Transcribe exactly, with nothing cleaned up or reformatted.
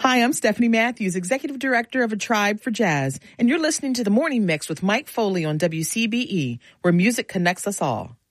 Hi, I'm Stephanie Matthews, Executive Director of A Tribe for Jazz, and you're listening to The Morning Mix with Mike Foley on W C B E, where music connects us all.